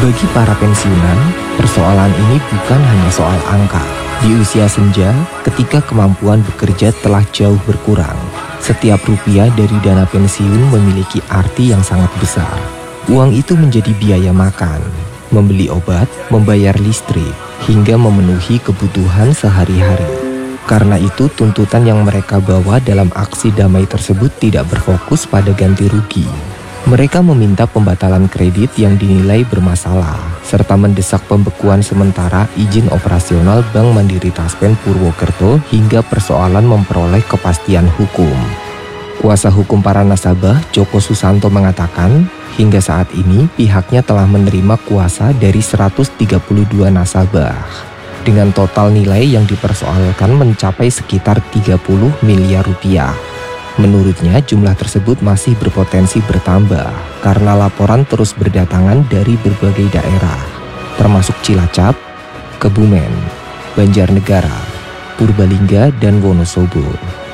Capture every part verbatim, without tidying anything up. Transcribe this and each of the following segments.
Bagi para pensiunan, persoalan ini bukan hanya soal angka. Di usia senja, ketika kemampuan bekerja telah jauh berkurang, setiap rupiah dari dana pensiun memiliki arti yang sangat besar. Uang itu menjadi biaya makan, membeli obat, membayar listrik, hingga memenuhi kebutuhan sehari-hari. Karena itu, tuntutan yang mereka bawa dalam aksi damai tersebut tidak berfokus pada ganti rugi. Mereka meminta pembatalan kredit yang dinilai bermasalah, serta mendesak pembekuan sementara izin operasional Bank Mandiri Taspen Purwokerto hingga persoalan memperoleh kepastian hukum. Kuasa hukum para nasabah, Joko Susanto, mengatakan, hingga saat ini pihaknya telah menerima kuasa dari seratus tiga puluh dua nasabah, dengan total nilai yang dipersoalkan mencapai sekitar tiga puluh miliar rupiah. Menurutnya, jumlah tersebut masih berpotensi bertambah karena laporan terus berdatangan dari berbagai daerah, termasuk Cilacap, Kebumen, Banjarnegara, Purbalingga, dan Wonosobo.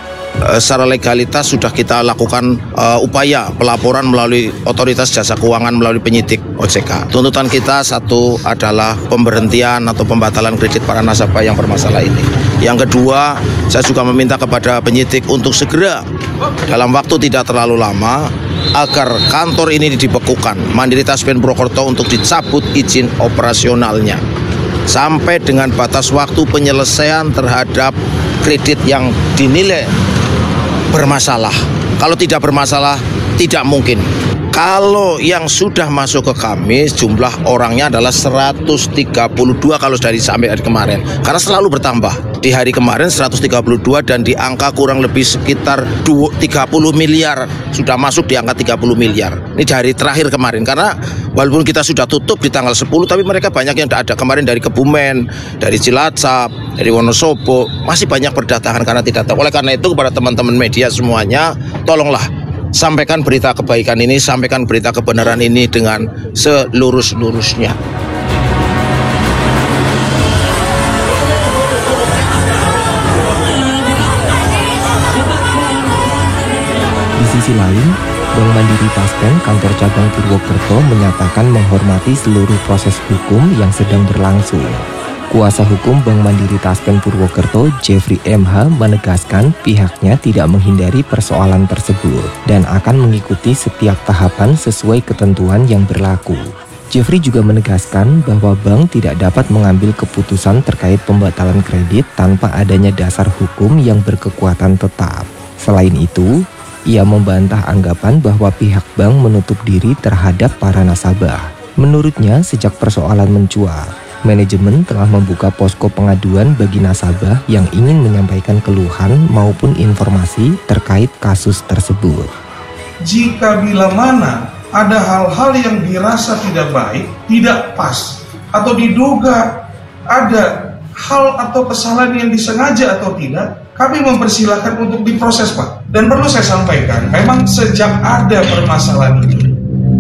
Secara legalitas sudah kita lakukan uh, upaya pelaporan melalui otoritas jasa keuangan melalui penyidik O J K. Tuntutan kita satu adalah pemberhentian atau pembatalan kredit para nasabah yang bermasalah ini. Yang kedua, saya juga meminta kepada penyidik untuk segera dalam waktu tidak terlalu lama agar kantor ini dibekukan, Mandiri Taspen Purwokerto, untuk dicabut izin operasionalnya sampai dengan batas waktu penyelesaian terhadap kredit yang dinilai bermasalah. Kalau tidak bermasalah, tidak mungkin. Kalau yang sudah masuk ke kami, jumlah orangnya adalah seratus tiga puluh dua kalau dari sampai hari kemarin. Karena selalu bertambah. Di hari kemarin seratus tiga puluh dua dan di angka kurang lebih sekitar tiga puluh miliar. Sudah masuk di angka tiga puluh miliar. Ini dari terakhir kemarin. Karena walaupun kita sudah tutup di tanggal sepuluh, tapi mereka banyak yang tidak ada. Kemarin dari Kebumen, dari Cilacap, dari Wonosobo, masih banyak berdatangan karena tidak tahu. Oleh karena itu, kepada teman-teman media semuanya, tolonglah sampaikan berita kebaikan ini, sampaikan berita kebenaran ini dengan selurus-lurusnya. Di sisi lain, Bank Mandiri Taspen kantor cabang Purwokerto menyatakan menghormati seluruh proses hukum yang sedang berlangsung. Kuasa hukum Bank Mandiri Taspen Purwokerto, Jeffrey M H, menegaskan pihaknya tidak menghindari persoalan tersebut dan akan mengikuti setiap tahapan sesuai ketentuan yang berlaku. Jeffrey juga menegaskan bahwa bank tidak dapat mengambil keputusan terkait pembatalan kredit tanpa adanya dasar hukum yang berkekuatan tetap. Selain itu, ia membantah anggapan bahwa pihak bank menutup diri terhadap para nasabah. Menurutnya, sejak persoalan mencuat, manajemen telah membuka posko pengaduan bagi nasabah yang ingin menyampaikan keluhan maupun informasi terkait kasus tersebut. Jika bila mana ada hal-hal yang dirasa tidak baik, tidak pas, atau diduga ada hal atau kesalahan yang disengaja atau tidak, kami mempersilahkan untuk diproses, Pak. Dan perlu saya sampaikan, memang sejak ada permasalahan ini,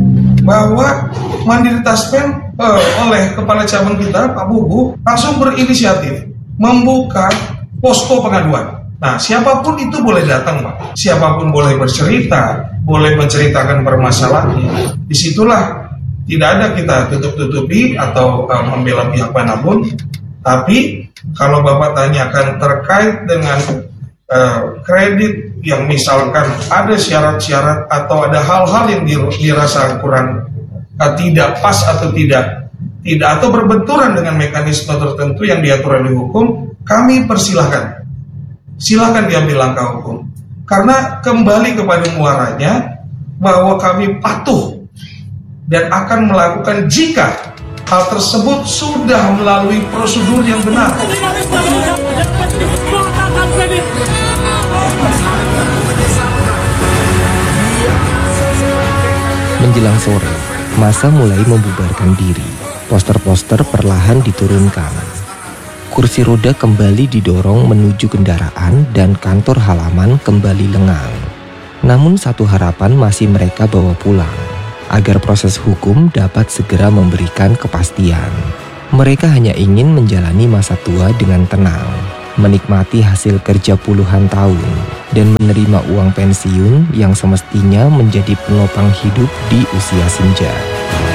bahwa Mandiri Taspen uh, oleh Kepala Cabang kita, Pak Bubu, langsung berinisiatif membuka posko pengaduan. Nah, siapapun itu boleh datang, Pak. Siapapun boleh bercerita, boleh menceritakan permasalahannya. Disitulah tidak ada kita tutup-tutupi atau uh, membela pihak manapun. Tapi kalau Bapak tanyakan terkait dengan uh, kredit yang misalkan ada syarat-syarat atau ada hal-hal yang dirasa kurang uh, tidak pas atau tidak tidak atau berbenturan dengan mekanisme tertentu yang diatur oleh hukum, kami persilahkan. Silakan diambil langkah hukum. Karena kembali kepada muaranya bahwa kami patuh dan akan melakukan jika hal tersebut sudah melalui prosedur yang benar. Menjelang sore, massa mulai membubarkan diri. Poster-poster perlahan diturunkan. Kursi roda kembali didorong menuju kendaraan dan kantor halaman kembali lengang. Namun satu harapan masih mereka bawa pulang, agar proses hukum dapat segera memberikan kepastian. Mereka hanya ingin menjalani masa tua dengan tenang, menikmati hasil kerja puluhan tahun, dan menerima uang pensiun yang semestinya menjadi penopang hidup di usia senja.